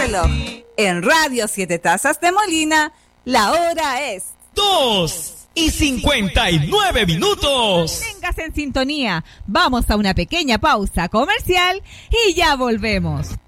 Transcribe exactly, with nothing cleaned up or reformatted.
reloj. En Radio Siete Tazas de Molina, la hora es dos y cincuenta y nueve minutos. Vengas en sintonía. Vamos a una pequeña pausa comercial y ya volvemos.